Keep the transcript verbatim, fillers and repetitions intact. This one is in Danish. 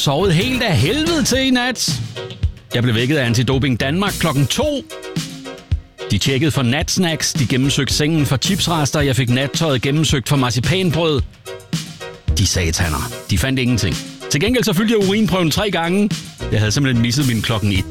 sovet helt af helvede til i nat. Jeg blev vækket af Antidoping Danmark klokken to. De tjekkede for natsnacks, de gennemsøgte sengen for chipsrester, jeg fik nattøjet gennemsøgt for marcipanbrød. De sataner, de fandt ingenting. Til gengæld så fyldte jeg urinprøven tre gange. Jeg havde simpelthen misset min klokken et.